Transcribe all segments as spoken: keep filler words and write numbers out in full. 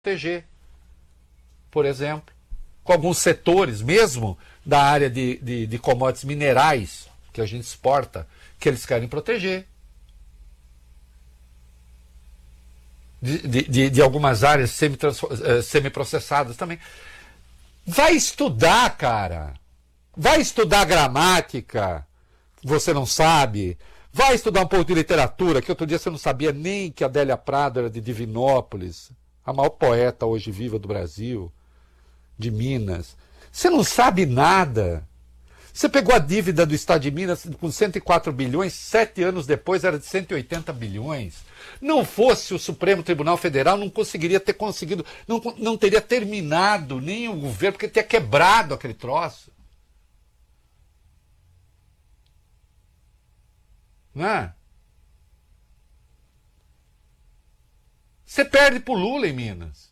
proteger, por exemplo, com alguns setores mesmo da área de, de, de commodities minerais que a gente exporta, que eles querem proteger. De, de, de, de algumas áreas semi-processadas também. Vai estudar, cara. Vai estudar gramática. Você não sabe. Vai estudar um pouco de literatura, que outro dia você não sabia nem que a Adélia Prado era de Divinópolis, a maior poeta hoje viva do Brasil, de Minas. Você não sabe nada. Você pegou a dívida do Estado de Minas com cento e quatro bilhões, sete anos depois era de cento e oitenta bilhões. Não fosse o Supremo Tribunal Federal, não conseguiria ter conseguido, não, não teria terminado nem o governo, porque teria quebrado aquele troço. Não é? Você perde pro Lula em Minas.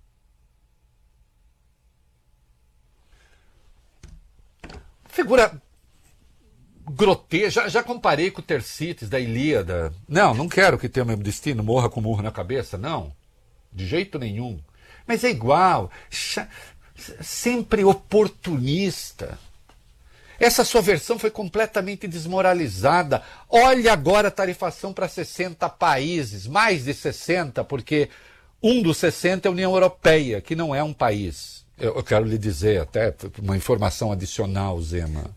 Figura grotesca. Já, já comparei com o Tercites da Ilíada. Não, não quero que tenha o mesmo destino, morra com murro na cabeça, não. De jeito nenhum. Mas é igual. Sempre oportunista. Essa sua versão foi completamente desmoralizada. Olha agora a tarifação para sessenta países, mais de sessenta, porque um dos sessenta é a União Europeia, que não é um país. Eu, eu quero lhe dizer, até uma informação adicional, Zema.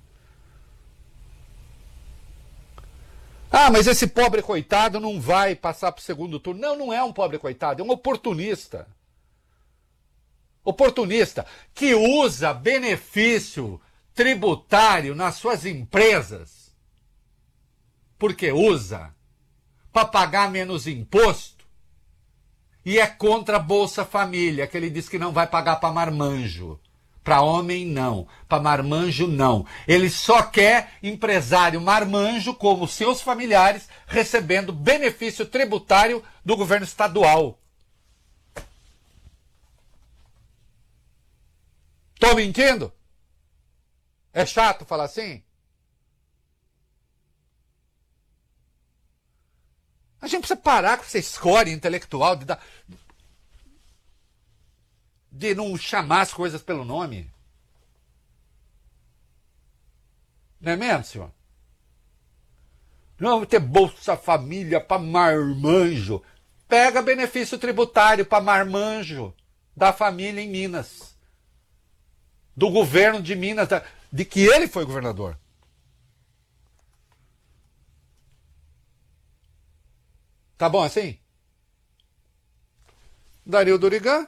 Ah, mas esse pobre coitado não vai passar para o segundo turno. Não, não é um pobre coitado, é um oportunista. Oportunista que usa benefício tributário nas suas empresas, porque usa para pagar menos imposto, e é contra a Bolsa Família, que ele diz que não vai pagar para marmanjo. Para homem, não. Para marmanjo, não. Ele só quer empresário marmanjo, como seus familiares, recebendo benefício tributário do governo estadual. Tô mentindo? É chato falar assim? A gente precisa parar com essa escória intelectual de, dar, de não chamar as coisas pelo nome. Não é mesmo, senhor? Não vamos ter Bolsa Família para marmanjo. Pega benefício tributário para marmanjo da família em Minas. Do governo de Minas, de que ele foi governador. Tá bom assim? Dario Dorigan,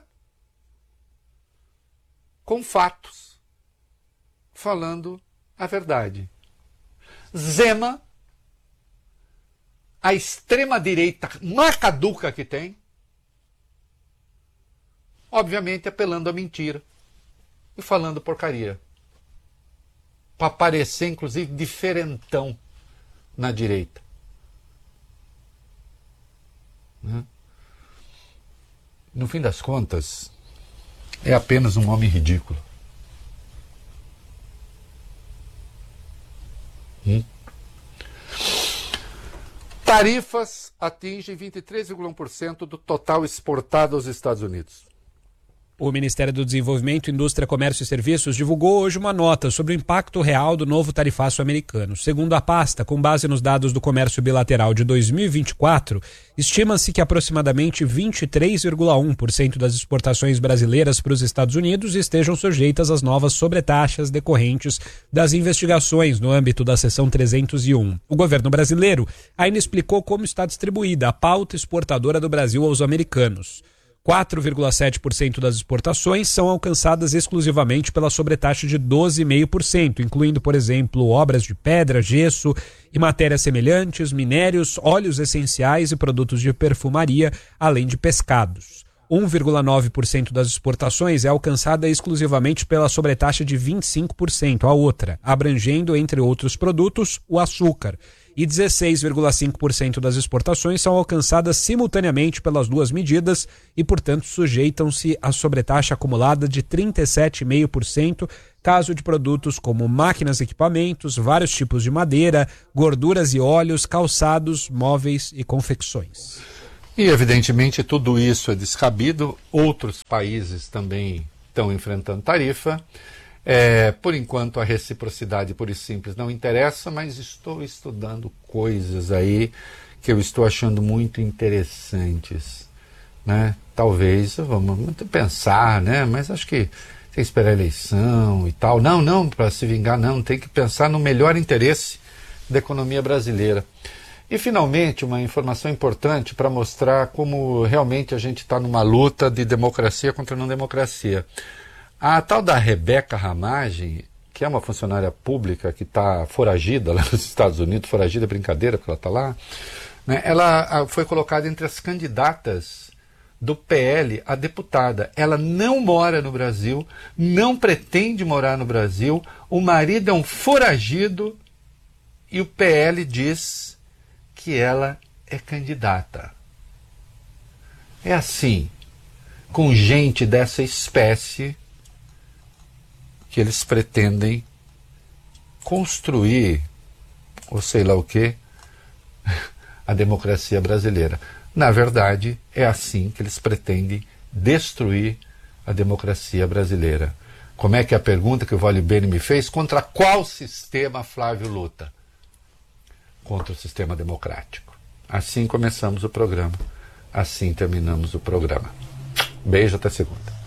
com fatos, falando a verdade. Zema, a extrema-direita macaduca que tem, obviamente apelando à mentira e falando porcaria. Para parecer, inclusive, diferentão na direita. No fim das contas, é apenas um homem ridículo. Hum? Tarifas atingem vinte e três vírgula um por cento do total exportado aos Estados Unidos. O Ministério do Desenvolvimento, Indústria, Comércio e Serviços divulgou hoje uma nota sobre o impacto real do novo tarifaço americano. Segundo a pasta, com base nos dados do comércio bilateral de dois mil e vinte e quatro, estima-se que aproximadamente vinte e três vírgula um por cento das exportações brasileiras para os Estados Unidos estejam sujeitas às novas sobretaxas decorrentes das investigações no âmbito da seção trezentos e um. O governo brasileiro ainda explicou como está distribuída a pauta exportadora do Brasil aos americanos. quatro vírgula sete por cento das exportações são alcançadas exclusivamente pela sobretaxa de doze vírgula cinco por cento, incluindo, por exemplo, obras de pedra, gesso e matérias semelhantes, minérios, óleos essenciais e produtos de perfumaria, além de pescados. um vírgula nove por cento das exportações é alcançada exclusivamente pela sobretaxa de vinte e cinco por cento, a outra, abrangendo, entre outros produtos, o açúcar. E dezesseis vírgula cinco por cento das exportações são alcançadas simultaneamente pelas duas medidas e, portanto, sujeitam-se à sobretaxa acumulada de trinta e sete vírgula cinco por cento, caso de produtos como máquinas e equipamentos, vários tipos de madeira, gorduras e óleos, calçados, móveis e confecções. E, evidentemente, tudo isso é descabido. Outros países também estão enfrentando tarifa. É, por enquanto, a reciprocidade pura e simples não interessa, mas estou estudando coisas aí que eu estou achando muito interessantes, né? Talvez, vamos pensar, né? Mas acho que tem que esperar a eleição e tal. Não, não, para se vingar, não. Tem que pensar no melhor interesse da economia brasileira. E, finalmente, uma informação importante para mostrar como realmente a gente está numa luta de democracia contra não democracia. A tal da Rebeca Ramagem, que é uma funcionária pública que está foragida lá nos Estados Unidos, foragida é brincadeira porque ela está lá, né, ela foi colocada entre as candidatas do P L a deputada. Ela não mora no Brasil, não pretende morar no Brasil, o marido é um foragido e o P L diz que ela é candidata. É assim, com gente dessa espécie, que eles pretendem construir, ou sei lá o que, a democracia brasileira. Na verdade, é assim que eles pretendem destruir a democracia brasileira. Como é que é a pergunta que o Vale Bene me fez? Contra qual sistema Flávio luta? Contra o sistema democrático. Assim começamos o programa. Assim terminamos o programa. Beijo, até segunda.